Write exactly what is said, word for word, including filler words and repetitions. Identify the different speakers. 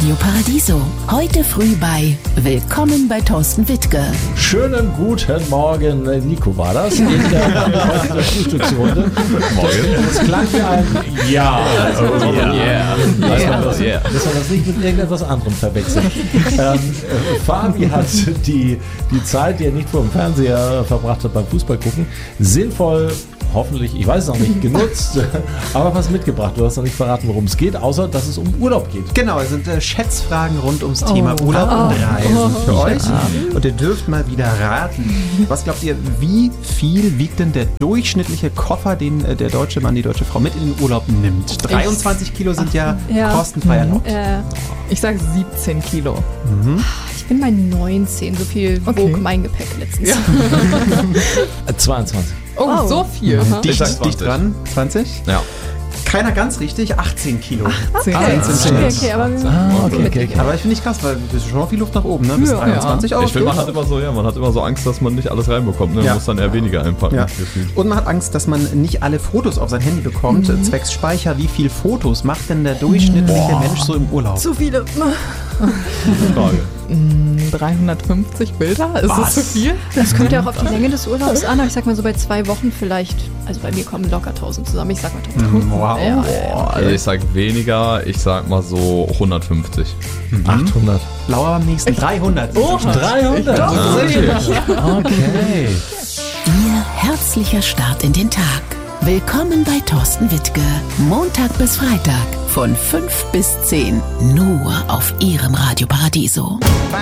Speaker 1: Radio Paradiso. Heute früh bei Willkommen bei Thorsten Wittke.
Speaker 2: Schönen guten Morgen, Nico war das, in der, in der Frühstücksrunde. Morgen. Es klang wie ein Ja. Oh, yeah. Yeah. Lass mal das, yeah. Dass man das nicht mit irgendetwas anderem verwechseln. ähm, Fabi hat die, die Zeit, die er nicht vor dem Fernseher verbracht hat beim Fußball gucken, sinnvoll, hoffentlich, ich weiß es noch nicht, genutzt, aber was mitgebracht. Du hast noch nicht verraten, worum es geht, außer dass es um Urlaub geht.
Speaker 3: Genau, es sind äh, Schätzfragen rund ums oh. Thema Urlaub
Speaker 2: oh.
Speaker 3: und Reisen
Speaker 2: oh.
Speaker 3: für euch.
Speaker 2: Ja.
Speaker 3: Und ihr dürft mal wieder raten. Was glaubt ihr, wie viel wiegt denn der durchschnittliche Koffer, den äh, der deutsche Mann, die deutsche Frau mit in den Urlaub nimmt? dreiundzwanzig Kilo sind ja,
Speaker 4: ja.
Speaker 3: kostenfrei erlaubt.
Speaker 4: Äh,
Speaker 5: ich sage siebzehn Kilo.
Speaker 4: Mhm. Ich bin bei neunzehn, so viel wog okay. mein Gepäck letztens.
Speaker 5: Ja.
Speaker 2: zweiundzwanzig.
Speaker 5: Oh, oh, so viel.
Speaker 3: Mhm. Dicht, dicht dran. zwanzig?
Speaker 2: Ja.
Speaker 3: Keiner ganz richtig, achtzehn Kilo.
Speaker 5: achtzehn.
Speaker 4: Ah, okay, okay, aber,
Speaker 2: ah, okay, okay, okay.
Speaker 3: aber ich finde nicht krass, weil es ist schon noch viel Luft nach oben, ne? Bis
Speaker 5: ja,
Speaker 3: dreiundzwanzig
Speaker 6: ja.
Speaker 3: Euro.
Speaker 6: Ich finde, man hat immer so, ja, man hat immer so Angst, dass man nicht alles reinbekommt. Ne? Man
Speaker 3: ja.
Speaker 6: muss dann eher weniger einpacken.
Speaker 3: Ja. Und man hat Angst, dass man nicht alle Fotos auf sein Handy bekommt. Mhm. Zwecks Speicher, wie viele Fotos macht denn der durchschnittliche Boah. Mensch so im Urlaub?
Speaker 4: Zu viele.
Speaker 6: Frage.
Speaker 5: dreihundertfünfzig Bilder? Ist Was? das zu viel?
Speaker 4: Das kommt ja auch auf die Länge des Urlaubs an, aber ich sag mal so bei zwei Wochen vielleicht, also bei mir kommen locker tausend zusammen, ich sag mal tausend.
Speaker 3: Wow.
Speaker 4: Ja, ja,
Speaker 6: ja. Also ich sag weniger, ich sag mal so hundertfünfzig.
Speaker 3: Mhm.
Speaker 2: achthundert.
Speaker 3: Laura am nächsten. dreihundert.
Speaker 2: Oh, dreihundert.
Speaker 3: Ah,
Speaker 2: okay. okay.
Speaker 1: Ihr herzlicher Start in den Tag. Willkommen bei Thorsten Wittke. Montag bis Freitag von fünf bis zehn. Nur auf Ihrem Radio Paradiso.